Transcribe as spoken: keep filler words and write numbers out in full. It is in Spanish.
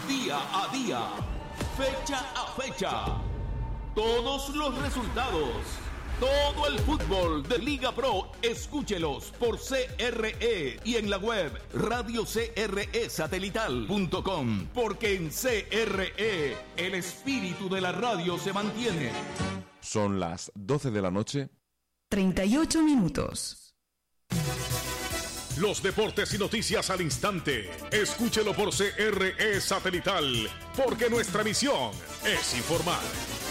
día a día, fecha a fecha. Todos los resultados, todo el fútbol de Liga Pro, escúchelos por C R E y en la web radio c r e satelital punto com, porque en C R E el espíritu de la radio se mantiene. Son las doce de la noche. treinta y ocho minutos. Los deportes y noticias al instante. Escúchelo por C R E Satelital, porque nuestra misión es informar.